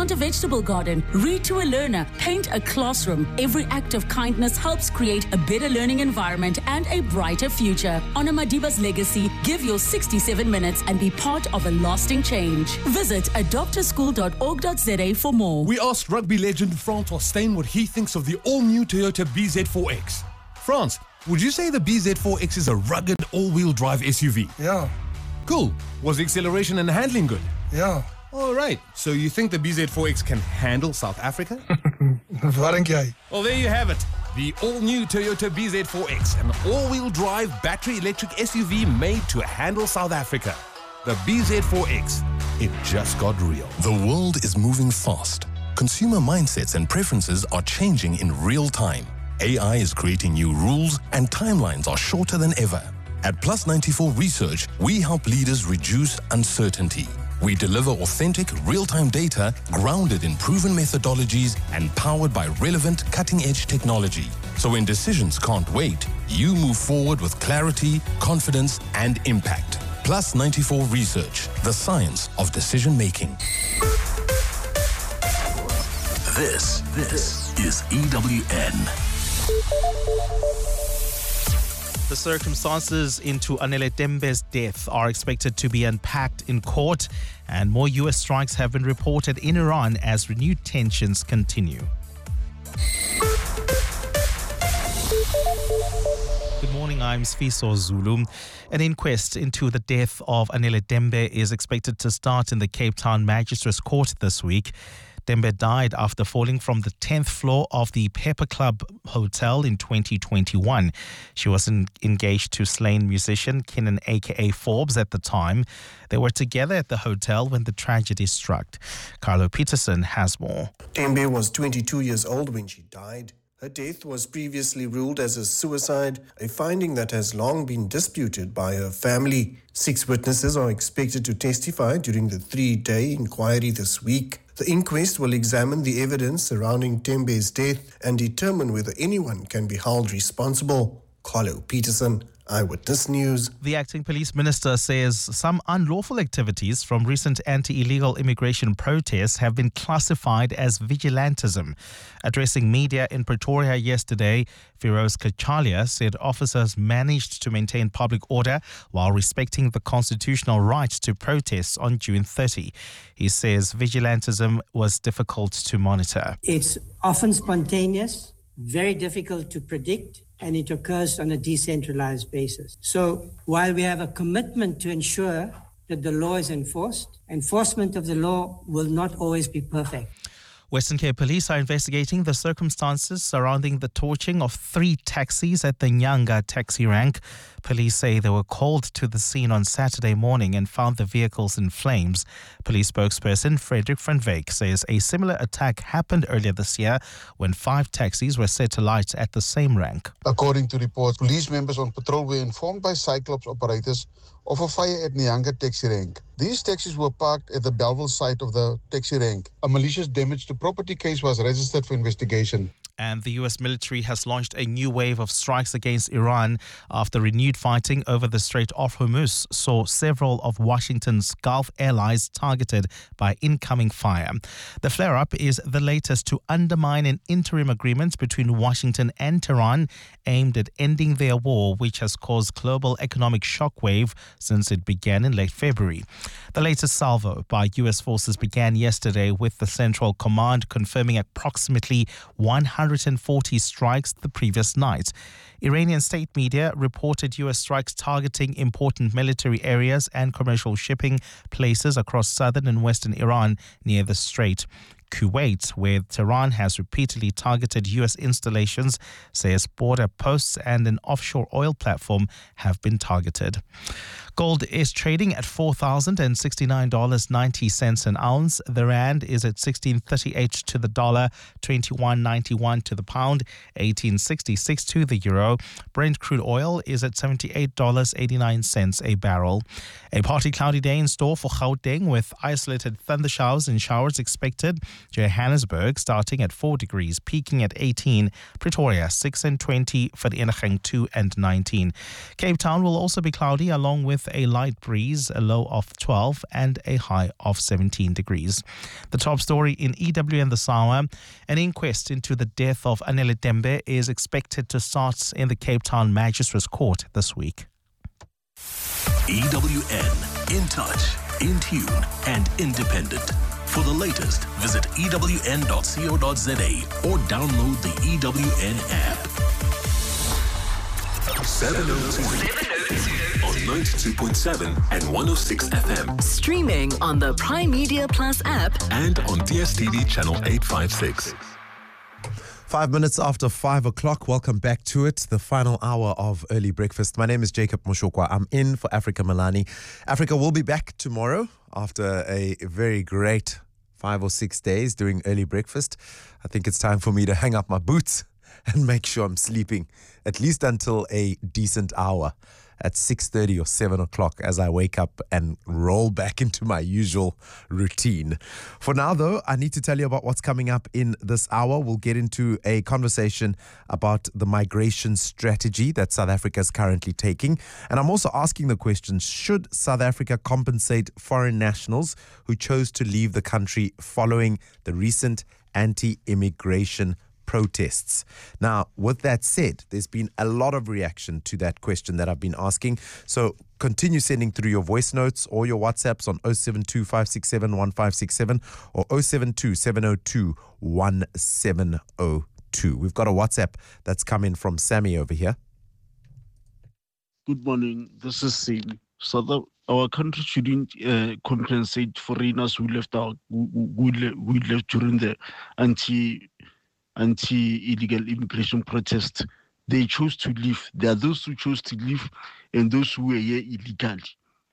Plant a vegetable garden, read to a learner, paint a classroom. Every act of kindness helps create a better learning environment and a brighter future. Honor Madiba's legacy, give your sixty-seven minutes and be part of a lasting change. Visit adopt a school dot org dot za for more. We asked rugby legend Francois Steyn what he thinks of the all-new Toyota B Z four X. France, would you say the B Z four X is a rugged all-wheel drive S U V? Yeah. Cool. Was the acceleration and handling good? Yeah. All right. So you think the B Z four X can handle South Africa? Wat dink jy? Well, there you have it. The all-new Toyota B Z four X, an all-wheel drive battery electric S U V made to handle South Africa. The B Z four X. It just got real. The world is moving fast. Consumer mindsets and preferences are changing in real time. A I is creating new rules and timelines are shorter than ever. At Plus ninety-four Research, we help leaders reduce uncertainty. We deliver authentic, real-time data grounded in proven methodologies and powered by relevant, cutting-edge technology. So when decisions can't wait, you move forward with clarity, confidence, and impact. Plus ninety-four Research, the science of decision-making. This, this is E W N. The circumstances into Anele Tembe's death are expected to be unpacked in court, and more U S strikes have been reported in Iran as renewed tensions continue. Good morning, I'm Sfiso Zulu. An inquest into the death of Anele Tembe is expected to start in the Cape Town Magistrates Court this week. Tembe died after falling from the tenth floor of the Pepper Club Hotel in twenty twenty-one. She was in, engaged to slain musician Kenan aka Forbes at the time. They were together at the hotel when the tragedy struck. Carlo Peterson has more. Tembe was twenty-two years old when she died. Her death was previously ruled as a suicide, a finding that has long been disputed by her family. Six witnesses are expected to testify during the three-day inquiry this week. The inquest will examine the evidence surrounding Tembe's death and determine whether anyone can be held responsible. Carlo Peterson, Eyewitness News. The acting police minister says some unlawful activities from recent anti-illegal immigration protests have been classified as vigilantism. Addressing media in Pretoria yesterday, Firoz Kachalia said officers managed to maintain public order while respecting the constitutional right to protest on June thirtieth. He says vigilantism was difficult to monitor. It's often spontaneous, very difficult to predict, and it occurs on a decentralized basis. So while we have a commitment to ensure that the law is enforced, enforcement of the law will not always be perfect. Western Cape Police are investigating the circumstances surrounding the torching of three taxis at the Nyanga taxi rank. Police say they were called to the scene on Saturday morning and found the vehicles in flames. Police spokesperson Frederick van Wyk says a similar attack happened earlier this year when five taxis were set alight at the same rank. According to reports, police members on patrol were informed by Cyclops operators of a fire at Nyanga taxi rank. These taxis were parked at the Belleville site of the taxi rank. A malicious damage to property case was registered for investigation. And the U S military has launched a new wave of strikes against Iran after renewed fighting over the Strait of Hormuz saw several of Washington's Gulf allies targeted by incoming fire. The flare-up is the latest to undermine an interim agreement between Washington and Tehran aimed at ending their war, which has caused global economic shockwave since it began in late February. The latest salvo by U S forces began yesterday with the Central Command confirming approximately one hundred forty strikes the previous night. Iranian state media reported U S strikes targeting important military areas and commercial shipping places across southern and western Iran near the strait. Kuwait, where Tehran has repeatedly targeted U S installations, says border posts and an offshore oil platform have been targeted. Gold is trading at four thousand sixty-nine dollars and ninety cents an ounce. The rand is at sixteen thirty-eight to the dollar, twenty-one ninety-one to the pound, eighteen sixty-six to the euro. Brent crude oil is at seventy-eight dollars and eighty-nine cents a barrel. A partly cloudy day in store for Gauteng with isolated thunder showers and showers expected. Johannesburg starting at four degrees, peaking at eighteen. Pretoria six and twenty, Vereeniging two and nineteen. Cape Town will also be cloudy along with with a light breeze, a low of twelve and a high of seventeen degrees. The top story in E W N this hour, an inquest into the death of Anele Tembe is expected to start in the Cape Town Magistrates Court this week. E W N, in touch, in tune and independent. For the latest, visit E W N dot co dot za or download the E W N app. seven oh two on ninety-two point seven and one oh six F M. Streaming on the Prime Media Plus app and on D S T V channel eight fifty-six. Five minutes after five o'clock, welcome back to it, the final hour of Early Breakfast. My name is Jacob Mushokwa. I'm in for Africa Milani. Africa will be back tomorrow after a very great five or six days doing Early Breakfast. I think it's time for me to hang up my boots and make sure I'm sleeping at least until a decent hour at six thirty or seven o'clock as I wake up and roll back into my usual routine. For now, though, I need to tell you about what's coming up in this hour. We'll get into a conversation about the migration strategy that South Africa is currently taking. And I'm also asking the question, should South Africa compensate foreign nationals who chose to leave the country following the recent anti-immigration protests? Now, with that said, there's been a lot of reaction to that question that I've been asking. So continue sending through your voice notes or your WhatsApps on oh seven two, five six seven, one five six seven or oh seven two, seven oh two, one seven oh two. We've got a WhatsApp that's come in from Sammy over here. Good morning. This is Sammy. So the, our country shouldn't uh, compensate foreigners who left out, who, who, who left during the anti anti-illegal immigration protest. They chose to leave. There are those who chose to leave and those who were here illegally.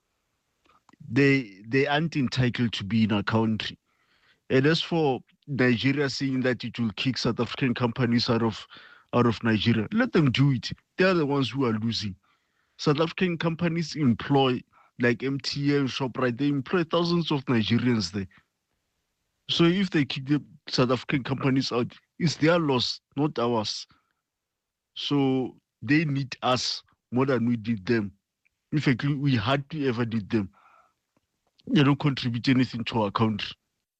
They they aren't entitled to be in our country. And as for Nigeria saying that it will kick South African companies out of out of Nigeria, let them do it. They are the ones who are losing. South African companies employ, like M T N, ShopRite, they employ thousands of Nigerians there. So if they kick the South African companies out, it's their loss, not ours. So they need us more than we did them. In fact, we hardly ever did them. They don't contribute anything to our country.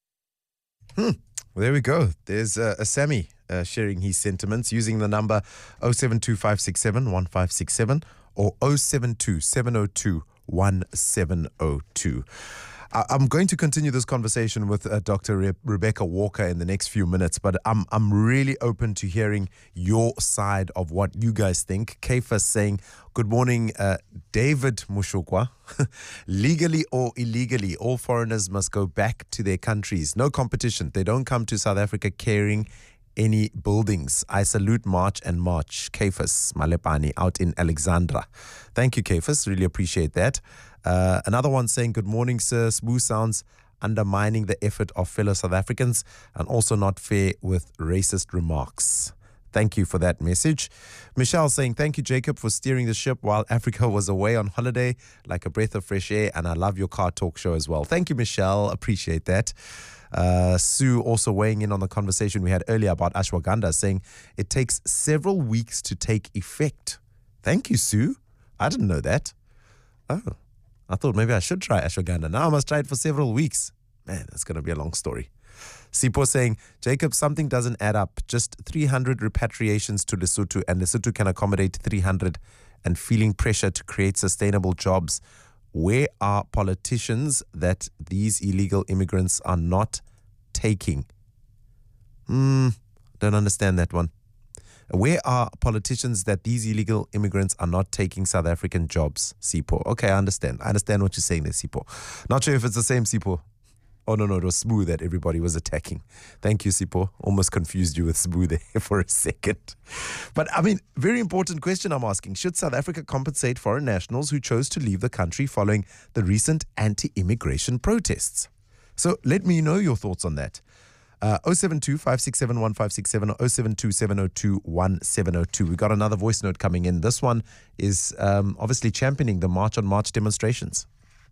Hmm. Well, there we go. There's uh, a Sammy uh, sharing his sentiments using the number oh seven two, five six seven, one five six seven or oh seven two, seven oh two, one seven oh two. I'm going to continue this conversation with uh, Doctor Re- Rebecca Walker in the next few minutes, but I'm I'm really open to hearing your side of what you guys think. Kefas saying, good morning, uh, David Mushokwa. Legally or illegally, all foreigners must go back to their countries. No competition. They don't come to South Africa carrying any buildings. I salute March and March. Kefas Malepani out in Alexandra. Thank you, Kefas. Really appreciate that. Uh, another one saying, good morning, sir. Smoo sounds undermining the effort of fellow South Africans and also not fair with racist remarks. Thank you for that message. Michelle saying, thank you, Jacob, for steering the ship while Africa was away on holiday, like a breath of fresh air, and I love your car talk show as well. Thank you, Michelle. Appreciate that. Uh, Sue also weighing in on the conversation we had earlier about ashwagandha, saying it takes several weeks to take effect. Thank you, Sue. I didn't know that. Oh. I thought maybe I should try ashwagandha. Now I must try it for several weeks. Man, that's going to be a long story. Sipo saying, Jacob, something doesn't add up. Just three hundred repatriations to Lesotho, and Lesotho can accommodate three hundred, and feeling pressure to create sustainable jobs. Where are politicians that these illegal immigrants are not taking? Hmm, don't understand that one. Where are politicians that these illegal immigrants are not taking South African jobs? Sipo. Okay, I understand. I understand what you're saying there, Sipo. Not sure if it's the same Sipo. Oh, no, no, it was Smoo that everybody was attacking. Thank you, Sipo. Almost confused you with Smoo there for a second. But, I mean, very important question I'm asking. Should South Africa compensate foreign nationals who chose to leave the country following the recent anti-immigration protests? So let me know your thoughts on that. Uh, oh seven two, five six seven, one five six seven or oh seven two, seven oh two, one seven oh two. We got another voice note coming in. This one is um, obviously championing the March on March demonstrations.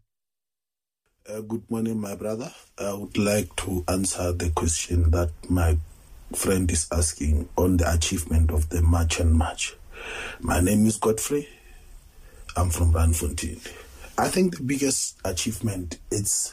Uh, good morning, my brother. I would like to answer the question that my friend is asking on the achievement of the March on March. My name is Godfrey. I'm from Randfontein. I think the biggest achievement is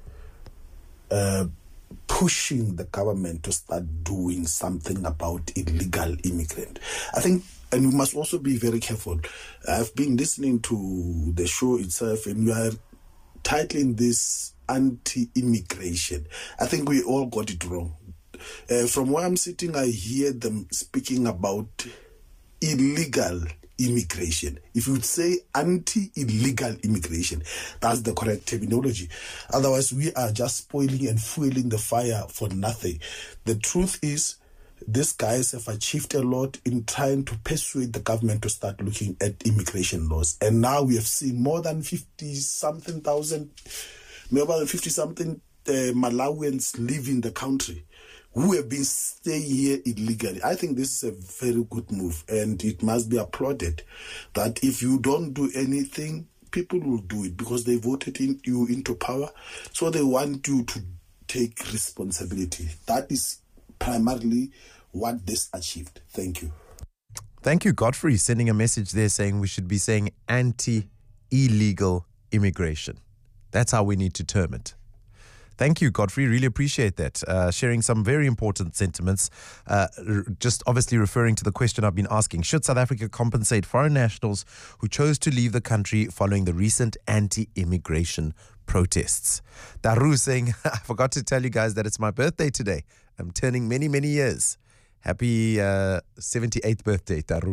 uh, pushing the government to start doing something about illegal immigrant. I think, and we must also be very careful. I've been listening to the show itself, and you are titling this anti-immigration. I think we all got it wrong. Uh, from where I'm sitting, I hear them speaking about illegal immigration. If you would say anti-illegal immigration, that's the correct terminology. Otherwise, we are just spoiling and fueling the fire for nothing. The truth is, these guys have achieved a lot in trying to persuade the government to start looking at immigration laws. And now we have seen more than fifty-something thousand, more than fifty-something uh, Malawians leaving the country who have been staying here illegally. I think this is a very good move, and it must be applauded that if you don't do anything, people will do it because they voted in, you into power, so they want you to take responsibility. That is primarily what this achieved. Thank you. Thank you, Godfrey, sending a message there saying we should be saying anti-illegal immigration. That's how we need to term it. Thank you, Godfrey. Really appreciate that. Uh, sharing some very important sentiments. Uh, r- just obviously referring to the question I've been asking. Should South Africa compensate foreign nationals who chose to leave the country following the recent anti-immigration protests? Daru saying, I forgot to tell you guys that it's my birthday today. I'm turning many, many years. Happy uh, seventy-eighth birthday, Daru.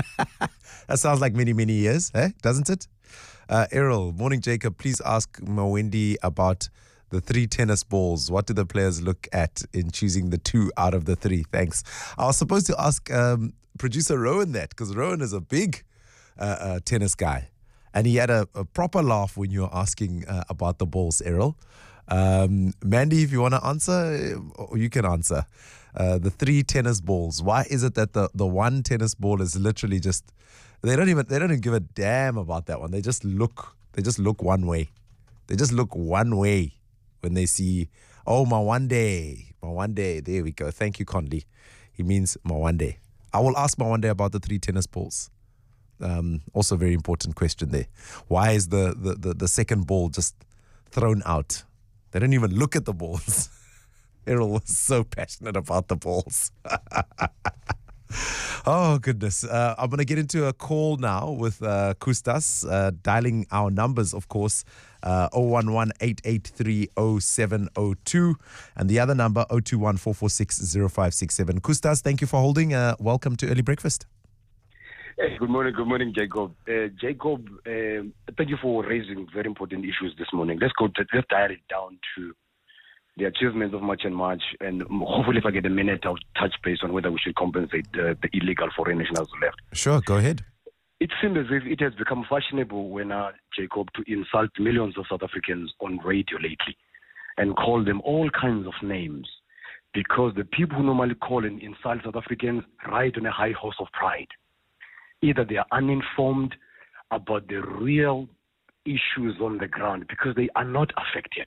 That sounds like many, many years, eh? Doesn't it? Uh, Errol, morning, Jacob. Please ask Mawendi about the three tennis balls. What do the players look at in choosing the two out of the three? Thanks. I was supposed to ask um, producer Rowan that, because Rowan is a big uh, uh, tennis guy. And he had a, a proper laugh when you were asking uh, about the balls, Errol. Um, Mandy, if you want to answer, or you can answer. Uh, the three tennis balls. Why is it that the, the one tennis ball is literally just, they don't even they don't even give a damn about that one. They just look, they just look one way. They just look one way. When they see, oh, my one day, my one day, there we go. Thank you, Conley. He means my one day. I will ask my one day about the three tennis balls. Um, also, very important question there. Why is the, the, the, the second ball just thrown out? They don't even look at the balls. Errol was so passionate about the balls. Oh, goodness. Uh, I'm going to get into a call now with uh, Kustas, uh, dialing our numbers, of course, uh, zero one one, eight eight three, zero seven zero two, and the other number, zero two one, four four six, zero five six seven. Kustas, thank you for holding. Uh, welcome to Early Breakfast. Hey, good morning, good morning, Jacob. Uh, Jacob, uh, thank you for raising very important issues this morning. Let's go, to, let's dial it down to the achievements of March and March, and hopefully if I get a minute, I'll touch base on whether we should compensate the, the illegal foreign nationals who left. Sure, go ahead. It seems as if it has become fashionable when, uh, Jacob, to insult millions of South Africans on radio lately and call them all kinds of names, because the people who normally call and insult South Africans ride on a high horse of pride. Either they are uninformed about the real issues on the ground because they are not affected.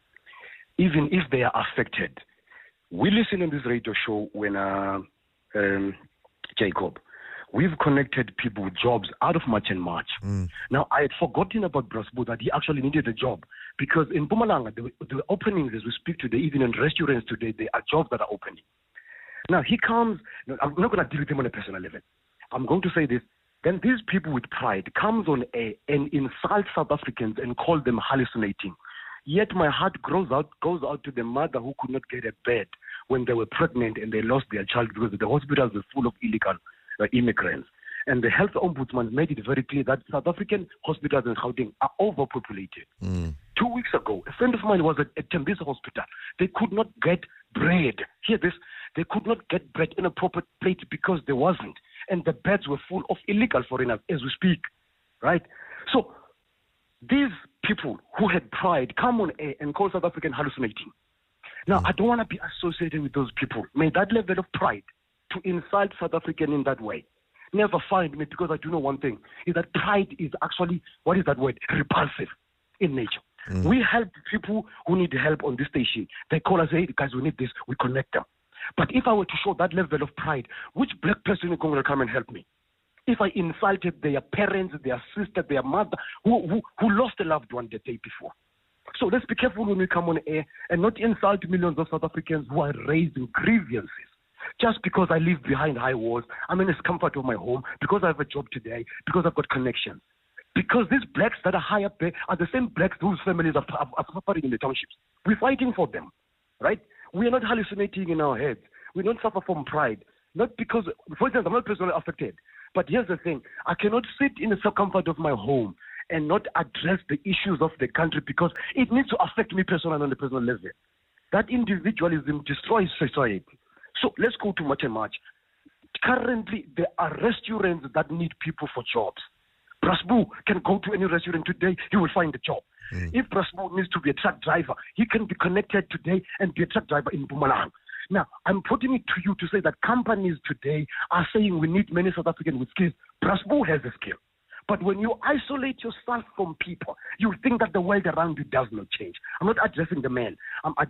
Even if they are affected, we listen on this radio show when, uh, um, Jacob, we've connected people with jobs out of March and March. Mm. Now, I had forgotten about Brasbo, that he actually needed a job, because in Mpumalanga, the, the openings as we speak today, even in restaurants today, there are jobs that are opening. Now, he comes, I'm not going to deal with him on a personal level. I'm going to say this. Then these people with pride comes on air and insult South Africans and call them hallucinating. Yet my heart goes out, goes out to the mother who could not get a bed when they were pregnant and they lost their child because the hospitals were full of illegal uh, immigrants. And the health ombudsman made it very clear that South African hospitals in Gauteng are overpopulated. Mm. Two weeks ago, a friend of mine was at, at Tembisa Hospital. They could not get bread. Hear this. They could not get bread in a proper plate because there wasn't. And the beds were full of illegal foreigners as we speak. Right? So these people who had pride come on air and call South African hallucinating. Now, mm. I don't want to be associated with those people. May that level of pride to insult South African in that way never find me, because I do know one thing, is that pride is actually, what is that word? Repulsive in nature. Mm. We help people who need help on this station. They call us, hey, guys, we need this. We connect them. But if I were to show that level of pride, which black person is going to come and help me? if I insulted their parents, their sister, their mother, who, who, who lost a loved one the day before. So let's be careful when we come on air and not insult millions of South Africans who are raising grievances. Just because I live behind high walls, I'm in the comfort of my home, because I have a job today, because I've got connections. Because these blacks that are high up there are the same blacks whose families are, are, are suffering in the townships. We're fighting for them, right? We are not hallucinating in our heads. We don't suffer from pride. Not because, for instance, I'm not personally affected. But here's the thing. I cannot sit in the comfort of my home and not address the issues of the country because it needs to affect me personally on the personal level. That individualism destroys society. So let's go to March and March. Currently, there are restaurants that need people for jobs. Prasbu can go to any restaurant today, he will find a job. Mm. If Prasbu needs to be a truck driver, he can be connected today and be a truck driver in Mpumalanga. Now, I'm putting it to you to say that companies today are saying we need many South Africans with skills. Prasbu has a skill. But when you isolate yourself from people, you think that the world around you does not change. I'm not addressing the man. I'm